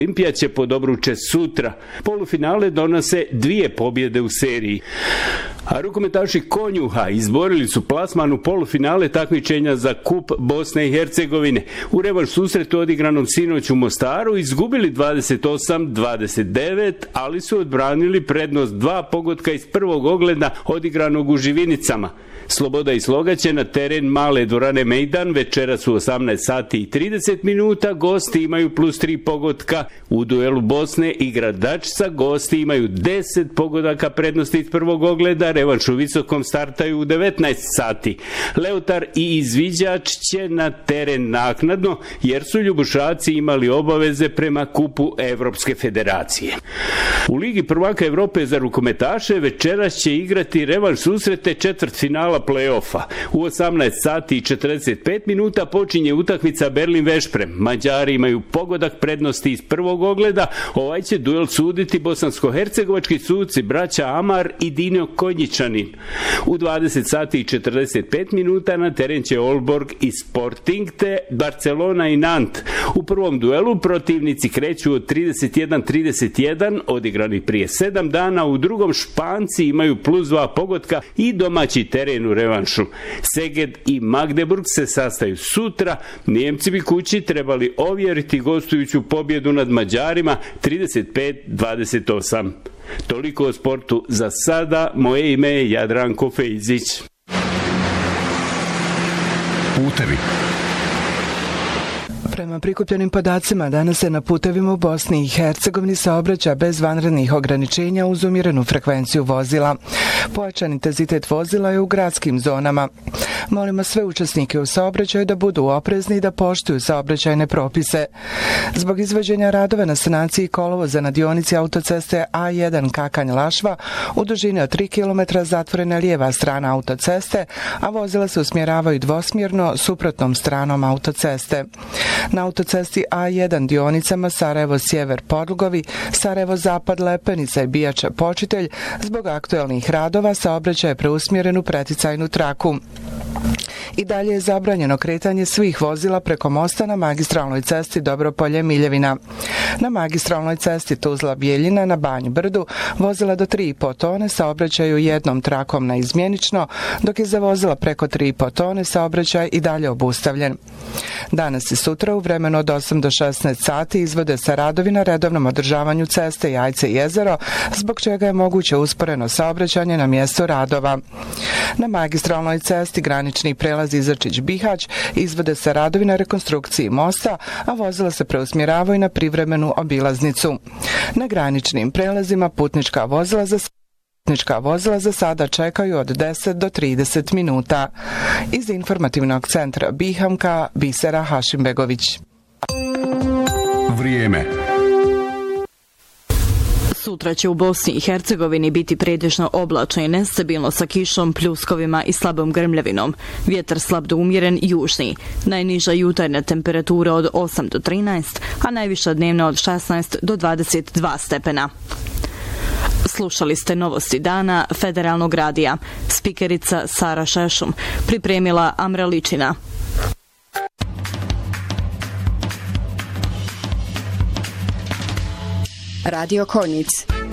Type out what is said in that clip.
Olimpija će pod obruče sutra. Polufinale donose 2 pobjede u seriji. A rukometaši Konjuha izborili su plasman u polufinale takmičenja za kup Bosne i Hercegovine. U revanš susretu odigranom sinoć u Mostaru izgubili 28-29, ali su odbranili prednost 2 pogotka iz prvog ogleda odigranog u Živinicama. Sloboda i Sloga će na teren male dvorane Mejdan večeras u 18 sati i 30 minuta. Gosti imaju plus 3 pogotka. U duelu Bosne i Gradačca gosti imaju 10 pogodaka prednosti iz prvog ogleda. Revanš u Visokom startaju u 19 sati. Leutar i Izviđač će na teren naknadno, jer su Ljubušaci imali obaveze prema kupu Evropske federacije. U Ligi prvaka Evrope za rukometaše večeras će igrati revanš susrete četvrtfinala play-offa. U 18 sati i 45 minuta počinje utakmica Berlin-Vešprem. Mađari imaju pogodak prednosti iz prvog ogleda. Ovaj će duel suditi bosansko-hercegovački suci braća Amar i Dino Konjičanin. U 20 sati i 45 minuta na teren će Olborg i Sporting te Barcelona i Nantes. U prvom duelu protivnici kreću od 31-31, odigrani prije 7 dana. U drugom Španci imaju plus 2 pogotka i domaći teren u revanšu. Szeged i Magdeburg se sastaju sutra. Nijemci bi kući trebali ovjeriti gostujuću pobjedu nad Mađarima 35-28. Toliko o sportu za sada. Moje ime je Jadranko Fejzić. Putevi. Prema prikupljenim podacima, danas se na putevima u Bosni i Hercegovini saobraća bez vanrednih ograničenja uz umjerenu frekvenciju vozila. Pojačan intenzitet vozila je u gradskim zonama. Molimo sve učesnike u saobraćaju da budu oprezni i da poštuju saobraćajne propise. Zbog izvođenja radova na sanaciji kolovoza na dionici autoceste A1 Kakanj-Lašva u dužini od 3 km zatvorena lijeva strana autoceste, a vozila se usmjeravaju dvosmjerno suprotnom stranom autoceste. Na autocesti A1 dionicama Sarajevo-Sjever Podlugovi, Sarajevo-Zapad Lepenica i Bijača Počitelj zbog aktuelnih radova saobraćaj je preusmjeren u preticajnu traku. I dalje je zabranjeno kretanje svih vozila preko mosta na magistralnoj cesti Dobropolje-Miljevina. Na magistralnoj cesti Tuzla-Bijeljina na Banj Brdu vozila do 3,5 tone saobraćaju jednom trakom na izmjenično, dok je za vozila preko 3,5 tone saobraćaj i dalje obustavljen. Danas i sutra u vremenu od 8 do 16 sati izvode se radovi na redovnom održavanju ceste Jajce-Jezero, zbog čega je moguće usporeno saobraćanje na mjestu radova. Na magistralnoj cesti granični prelaz Izrčić-Bihać izvode se radovi na rekonstrukciji mosta, a vozila se preusmjeravaju na privremenu obilaznicu. Na graničnim prelazima putnička vozila za sada čekaju od 10 do 30 minuta. Iz informativnog centra Bihamka, Bisera Hašimbegović. Vrijeme. Sutra će u Bosni i Hercegovini biti pretežno oblačno i nestabilno sa kišom, pljuskovima i slabom grmljavinom. Vjetar slab do umjeren južni. Najniža jutarnja temperatura od 8 do 13, a najviša dnevna od 16 do 22 stepena. Slušali ste novosti dana Federalnog radija. Spikerica Sara Šešum. Pripremila Amra Ličina. Radio Konjic.